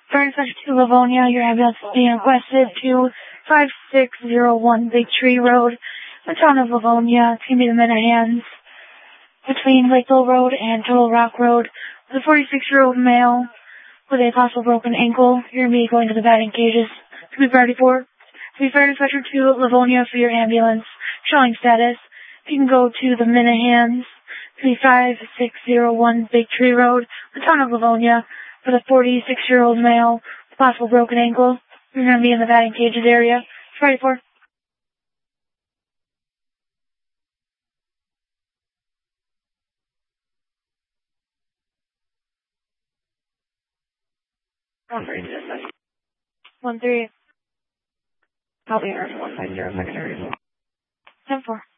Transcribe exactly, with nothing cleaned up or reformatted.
Fire dispatcher to Livonia, your ambulance is being requested to five six zero one Big Tree Road, the town of Livonia. It's going to be the Minahans between Lakeville Road and Total Rock Road. The forty-six-year-old male with a possible broken ankle. You're going to be going to the batting cages. To be priority four. To be fire dispatcher to Livonia for your ambulance. Showing status. You can go to the Minahans. To be five six zero one Big Tree Road, the town of Livonia, for the forty-six-year-old male with possible broken ankle. You're going to be in the batting cages area. Priority four. One three. One three. Copy. One five zero secondary. Ten four.